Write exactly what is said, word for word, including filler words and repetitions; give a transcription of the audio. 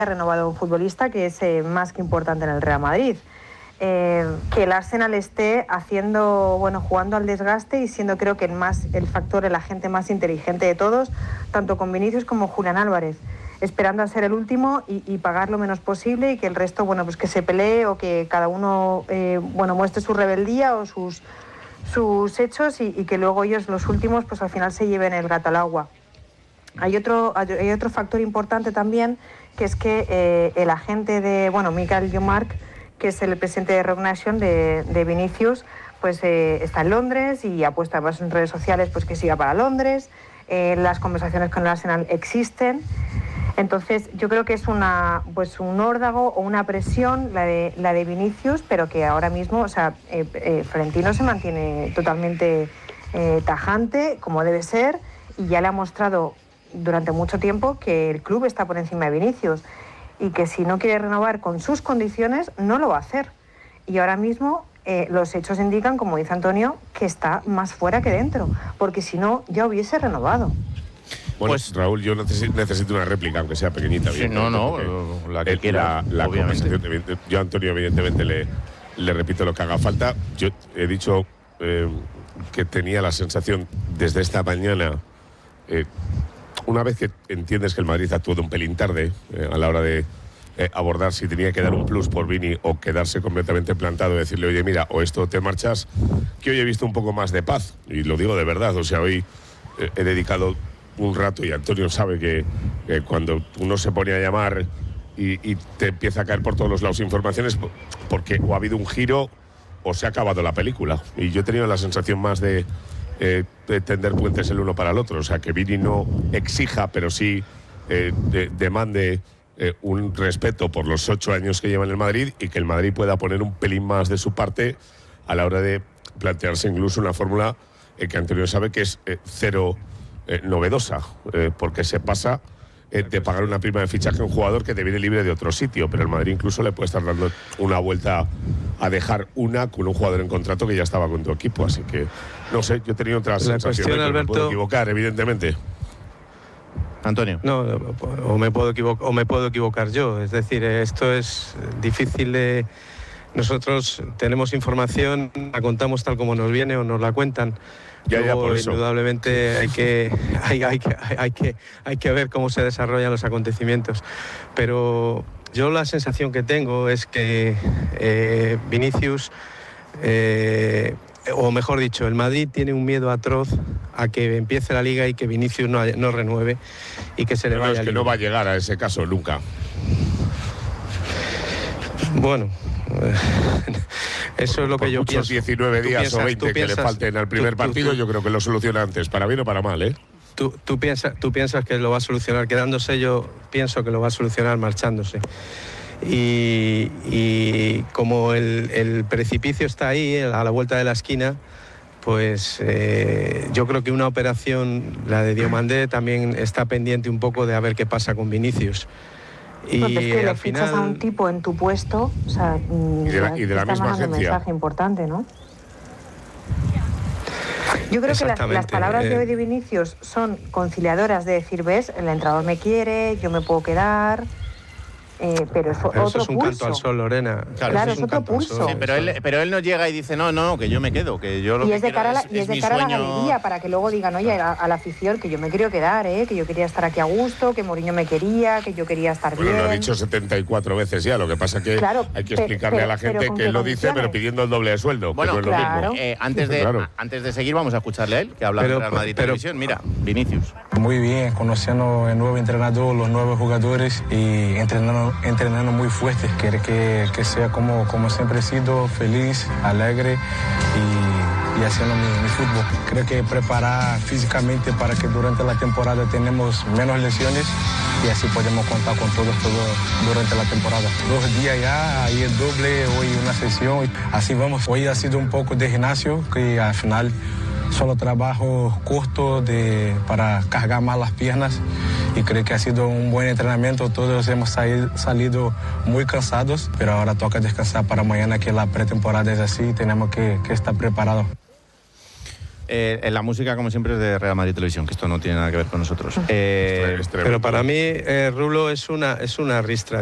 renovado un futbolista que es eh, más que importante en el Real Madrid. Eh, que el Arsenal esté haciendo, bueno, jugando al desgaste y siendo, creo que el más el factor, el agente más inteligente de todos, tanto con Vinicius como Julián Álvarez, esperando a ser el último y, y pagar lo menos posible y que el resto, bueno, pues que se pelee o que cada uno, eh, bueno, muestre su rebeldía o sus, sus hechos y, y que luego ellos, los últimos, pues al final se lleven el gato al agua. Hay otro, hay otro factor importante también, que es que eh, el agente de, bueno, Michael Jomark, que es el presidente de Rock Nation de, de Vinicius, pues eh, está en Londres y ha puesto además en redes sociales pues que siga para Londres. Eh, las conversaciones con el Arsenal existen. Entonces yo creo que es una, pues un órdago o una presión la de, la de Vinicius, pero que ahora mismo, o sea, eh, eh, Florentino se mantiene totalmente eh, tajante, como debe ser, y ya le ha mostrado durante mucho tiempo que el club está por encima de Vinicius. Y que si no quiere renovar con sus condiciones, no lo va a hacer. Y ahora mismo eh, los hechos indican, como dice Antonio, que está más fuera que dentro, porque si no, ya hubiese renovado. Bueno, pues, Raúl, yo necesito, necesito una réplica, aunque sea pequeñita. Sí, no, no, la que quiera, la, la conversación, yo a Antonio evidentemente le, le repito lo que haga falta. Yo he dicho eh, que tenía la sensación desde esta mañana... Eh, Una vez que entiendes que el Madrid actuó de un pelín tarde eh, a la hora de eh, abordar si tenía que dar un plus por Vini o quedarse completamente plantado y decirle, oye, mira, o esto te marchas, que hoy he visto un poco más de paz. Y lo digo de verdad, o sea, hoy eh, he dedicado un rato, y Antonio sabe que eh, cuando uno se pone a llamar y, y te empieza a caer por todos los lados informaciones, porque o ha habido un giro o se ha acabado la película. Y yo he tenido la sensación más de... Eh, de tender puentes el uno para el otro, o sea, que Vini no exija, pero sí eh, de, demande eh, un respeto por los ocho años que lleva en el Madrid y que el Madrid pueda poner un pelín más de su parte a la hora de plantearse incluso una fórmula eh, que Antonio sabe que es eh, cero eh, novedosa, eh, porque se pasa eh, de pagar una prima de fichaje a un jugador que te viene libre de otro sitio, pero el Madrid incluso le puede estar dando una vuelta a dejar una con un jugador en contrato que ya estaba con tu equipo, así que no sé, yo he tenido otras sensaciones, pero me puedo equivocar, evidentemente. Antonio. No, o me puedo equivocar, o me puedo equivocar yo, es decir, esto es difícil de... Nosotros tenemos información, la contamos tal como nos viene o nos la cuentan. Ya, Luego, ya, por eso. Indudablemente hay que, hay, hay, que, hay, que, hay que ver cómo se desarrollan los acontecimientos. Pero yo la sensación que tengo es que eh, Vinicius, eh, o mejor dicho, el Madrid tiene un miedo atroz a que empiece la Liga y que Vinicius no, no renueve y que se le no, vaya. No, es que no va a llegar a ese caso nunca. Bueno... Eso por, es lo que yo pienso. diecinueve días piensas, o veinte piensas, que le falten al primer tú, partido, tú, yo creo que lo soluciona antes, para bien o para mal, ¿eh? Tú, tú, piensas, tú piensas que lo va a solucionar quedándose, yo pienso que lo va a solucionar marchándose. Y, y como el, el precipicio está ahí, a la vuelta de la esquina, pues eh, yo creo que una operación, la de Diomandé, también está pendiente un poco de a ver qué pasa con Vinicius. Y pues es que le al fichas final... a un tipo en tu puesto, o sea, y de la, y de la misma agencia. Un mensaje importante, ¿no? Yo creo que las, las palabras de hoy de Vinicius son conciliadoras de decir, ves, el entrenador me quiere, yo me puedo quedar... Eh, pero, eso, pero otro eso es un pulso. canto al sol, Lorena. Claro, claro es, es otro pulso. Sí, pero él, pero él no llega y dice, no, no, que yo me quedo, que yo lo y que es de cara a la, es, y es es de cara sueño... a la galería, para que luego digan, oye, a, a la afición, que yo me quiero quedar, ¿eh? Que yo quería estar aquí a gusto, que Mourinho me quería, que yo quería estar bueno, bien. Lo ha dicho setenta y cuatro veces ya, lo que pasa que claro, hay que pe, explicarle pero, a la gente que él lo dice, pero pidiendo el doble de sueldo. Bueno, no es claro. lo mismo. Eh, antes, de, claro. antes de seguir, vamos a escucharle a él, que habla de Real Madrid pero, Televisión. Mira, Vinicius. Muy bien, conociendo el nuevo entrenador, los nuevos jugadores y entrenando, entrenando muy fuerte. Quiere que Que, que sea como, como siempre he sido, feliz, alegre y, y haciendo mi, mi fútbol. Creo que preparar físicamente para que durante la temporada tenemos menos lesiones y así podemos contar con todos todo durante la temporada. Dos días ya, ahí el doble, hoy una sesión, así vamos. Hoy ha sido un poco de gimnasio, que al final solo trabajo corto de, para cargar más las piernas y creo que ha sido un buen entrenamiento. Todos hemos salido muy cansados, pero ahora toca descansar para mañana, que la pretemporada es así y tenemos que, que estar preparados. Eh, la música, como siempre, es de Real Madrid Televisión, que esto no tiene nada que ver con nosotros. Eh, Es tremendo. Pero para mí, eh, Rulo es una, es una ristra.